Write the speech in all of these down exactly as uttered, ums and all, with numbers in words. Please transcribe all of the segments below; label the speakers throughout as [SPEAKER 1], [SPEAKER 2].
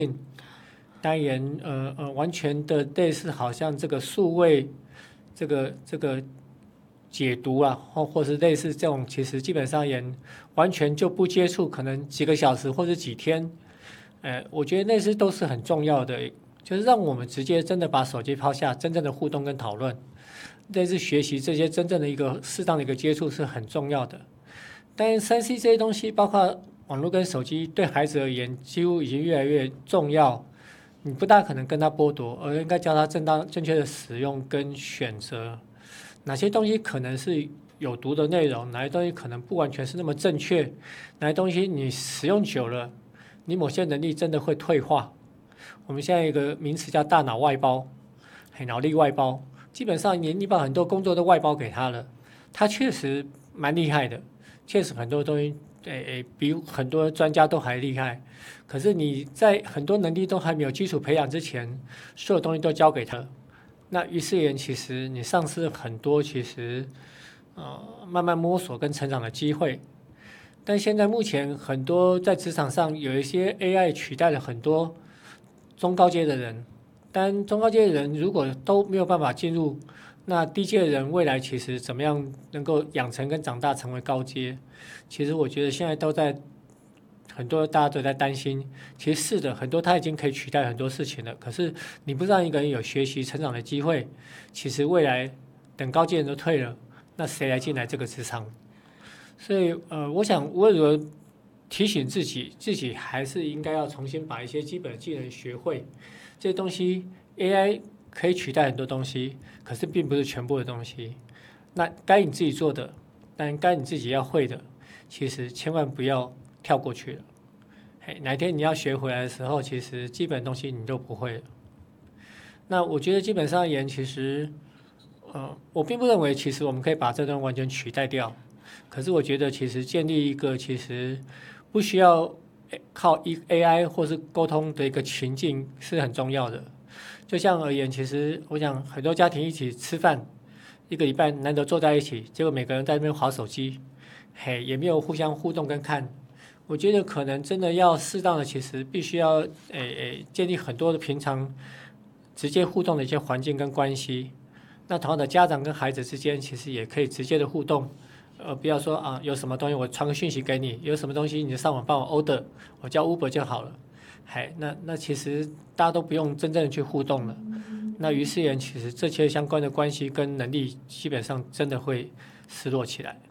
[SPEAKER 1] 当然呃呃完全的类似好像这个数位这个这个解读啊，或或是类似这种，其实基本上也完全就不接触，可能几个小时或者几天，呃，我觉得那些都是很重要的，就是让我们直接真的把手机抛下，真正的互动跟讨论，类似学习这些真正的一个适当的一个接触是很重要的。但三 C 这些东西，包括网络跟手机，对孩子而言几乎已经越来越重要。你不大可能跟他剥夺，而应该教他正当正确的使用跟选择。哪些东西可能是有毒的内容，哪些东西可能不完全是那么正确，哪些东西你使用久了，你某些能力真的会退化。我们现在有一个名词叫大脑外包，脑力外包，基本上你你把很多工作都外包给他了，他确实蛮厉害的，确实很多东西，诶诶，比很多专家都还厉害。可是你在很多能力都还没有基础培养之前，所有东西都交给他，那于是言其实你丧失了很多其实呃慢慢摸索跟成长的机会。但现在目前很多在职场上有一些 A I 取代了很多中高阶的人，但中高阶的人如果都没有办法进入，那低阶的人未来其实怎么样能够养成跟长大成为高阶？其实我觉得现在都在很多大家都在担心，其实是的，很多他已经可以取代很多事情了。可是你不让一个人有学习成长的机会，其实未来等高阶人都退了，那谁来进来这个职场？所以呃，我想无论如何提醒自己，自己还是应该要重新把一些基本技能学会。这些东西 A I 可以取代很多东西，可是并不是全部的东西。那该你自己做的，但该你自己要会的，其实千万不要跳过去了。哪天你要学回来的时候，其实基本东西你都不会了。那我觉得基本上而言，其实，呃，我并不认为其实我们可以把这段完全取代掉。可是我觉得其实建立一个其实不需要靠 A I 或是沟通的一个情境是很重要的。就像而言，其实我想很多家庭一起吃饭，一个礼拜难得坐在一起，结果每个人在那边滑手机，嘿，也没有互相互动跟看。我觉得可能真的要适当的，其实必须要诶诶建立很多的平常直接互动的一些环境跟关系。那同样的，家长跟孩子之间其实也可以直接的互动，呃，不要说啊有什么东西我传个讯息给你，有什么东西你就上网帮我 order， 我叫 Uber 就好了。嘿，那那其实大家都不用真正的去互动了。那于是言，其实这些相关的关系跟能力，基本上真的会失落起来。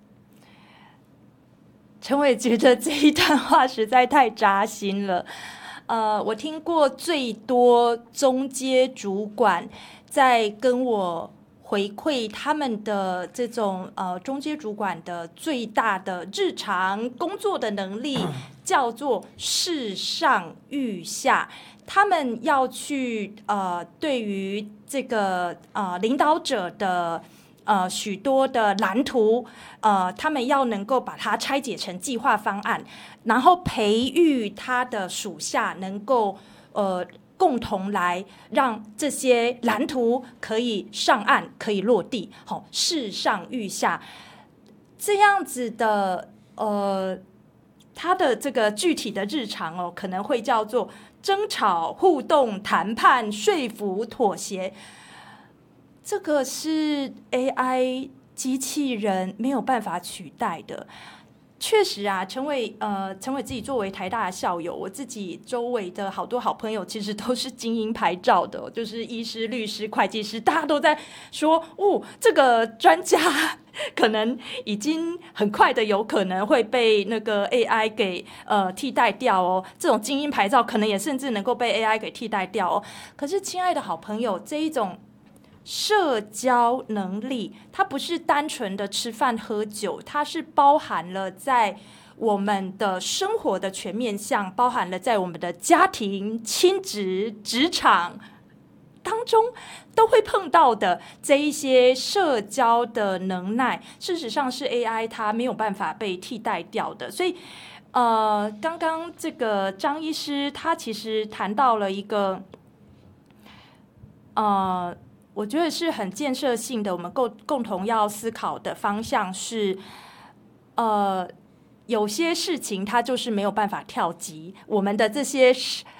[SPEAKER 2] 陈伟觉得这一段话实在太扎心了。呃，我听过最多中阶主管在跟我回馈他们的这种呃中阶主管的最大的日常工作的能力，叫做世上遇下。他们要去呃对于这个呃领导者的呃许多的蓝图，呃，他们要能够把它拆解成计划方案，然后培育他的属下能够呃共同来让这些蓝图可以上岸，可以落地，好、哦，世上遇下这样子的呃，他的这个具体的日常哦，可能会叫做争吵、互动、谈判、说服、妥协。这个是 A I 机器人没有办法取代的。确实啊，陈伟呃，陈伟自己作为台大的校友，我自己周围的好多好朋友其实都是精英牌照的，就是医师、律师、会计师，大家都在说，哦，这个专家可能已经很快的有可能会被那个 A I 给呃替代掉哦，这种精英牌照可能也甚至能够被 A I 给替代掉哦。可是，亲爱的好朋友，这一种社交能力，它不是单纯的吃饭喝酒，它是包含了在我们的生活的全面向，包含了在我们的家庭、亲子、职场当中都会碰到的这一些社交的能耐，事实上是 A I 它没有办法被替代掉的。所以，呃，刚刚这个张医师他其实谈到了一个，呃。我觉得是很建设性的，我们共共同要思考的方向是，呃，有些事情它就是没有办法跳级，我们的这些